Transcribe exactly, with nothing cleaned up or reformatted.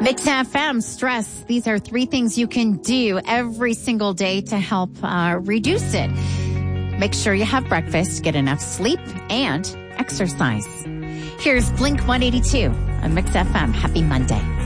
Mix F M, stress. These are three things you can do every single day to help uh, reduce it. Make sure you have breakfast, get enough sleep, and exercise. Here's Blink one eighty-two on Mix F M. Happy Monday.